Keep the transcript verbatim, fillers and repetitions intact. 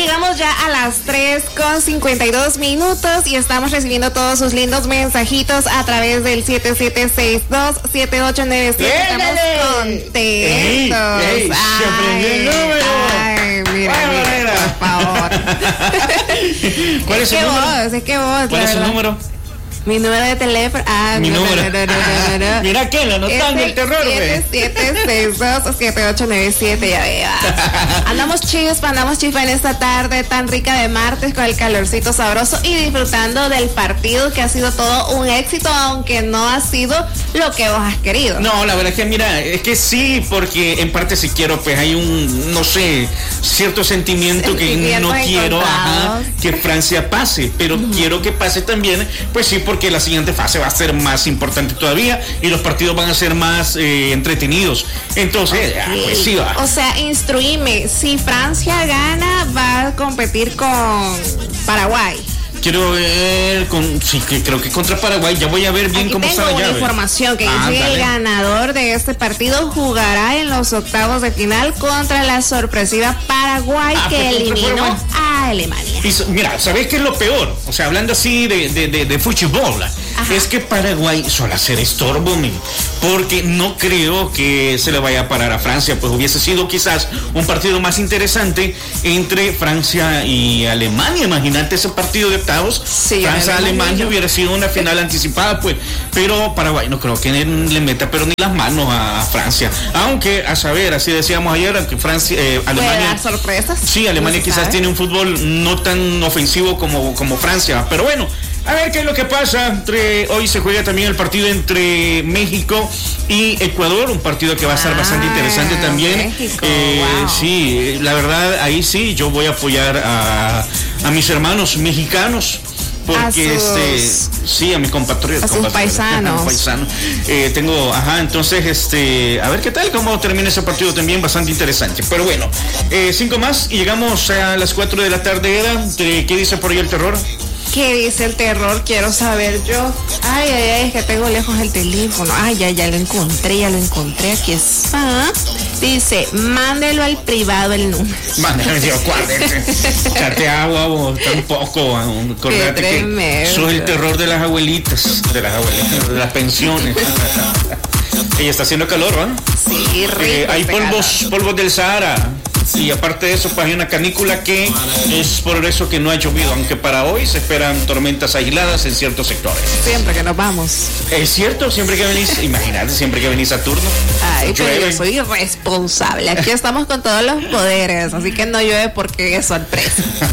llegamos ya a las tres con cincuenta y dos minutos y estamos recibiendo todos sus lindos mensajitos a través del siete siete seis dos siete ocho nueve siete. Estamos contentos. Ey, ey, se aprendió el número. Ay, mira, mira, por favor. ¿Cuál es, es el número? Vos, es que vos, ¿Cuál es el número? Mi número de teléfono. Ah, mi no, número. No, no, no, no, no. Mira que lo anotando el terror, güey. siete siete seis dos siete ocho nueve siete, ya vea. Andamos chispa, andamos chispa en esta tarde tan rica de martes con el calorcito sabroso y disfrutando del partido que ha sido todo un éxito, aunque no ha sido lo que vos has querido. No, la verdad es que mira, es que sí, porque en parte si quiero, pues hay un, no sé, cierto sentimiento que no quiero ajá, que Francia pase, pero uh-huh. quiero que pase también, pues sí, porque la siguiente fase va a ser más importante todavía y los partidos van a ser más eh, entretenidos. Entonces, okay. ah, pues sí va. O sea, instruíme, si Francia gana, va a competir con Paraguay. Quiero ver, con, sí, que creo que contra Paraguay, ya voy a ver bien Aquí cómo está la llave. Tengo una información que ah, dice que dale. el ganador de este partido jugará en los octavos de final contra la sorpresiva Paraguay ah, que eliminó a Alemania. Y, mira, ¿sabés qué es lo peor? O sea, hablando así de, de, de, de fútbol, ajá. es que Paraguay suele hacer estorbo, porque no creo que se le vaya a parar a Francia, pues hubiese sido quizás un partido más interesante entre Francia y Alemania. Imagínate ese partido de Sí, Francia-Alemania hubiera sido una final anticipada, pues, pero Paraguay no creo que le meta pero ni las manos a Francia, aunque a saber, así decíamos ayer, que Francia, eh, Alemania, sorpresas. Sí, Alemania no quizás sabe. Tiene un fútbol no tan ofensivo como, como Francia, pero bueno, a ver qué es lo que pasa. Entre, hoy se juega también el partido entre México y Ecuador, un partido que va a estar ah, bastante interesante también. Eh, wow. Sí, la verdad, ahí sí, yo voy a apoyar a, a mis hermanos mexicanos. Porque sus, este sí a mis compatriotas, a sus paisanos, paisano. eh, tengo ajá entonces este a ver qué tal cómo termina ese partido también bastante interesante, pero bueno eh, cinco más y llegamos a las cuatro de la tarde. Era ¿qué dice por ahí el terror? ¿Qué dice el terror? Quiero saber yo. Ay, ay, ay, es que tengo lejos el teléfono. Ay, ya, ya lo encontré, ya lo encontré. Aquí está. Dice, mándelo al privado el número. Mándelo, Dios, acuérdate. Echate agua o tampoco. Acordate que sos el terror de las abuelitas. De las abuelitas, de las pensiones. Y está haciendo calor, ¿no? Sí, rico. Eh, hay polvos, polvos del Sahara. Y aparte de eso, pues hay una canícula que es por eso que no ha llovido, aunque para hoy se esperan tormentas aisladas en ciertos sectores. Siempre que nos vamos. Es cierto, siempre que venís, imagínate, siempre que venís a turno. Ay, pero yo soy irresponsable. Aquí estamos con todos los poderes, así que no llueve porque es sorpresa.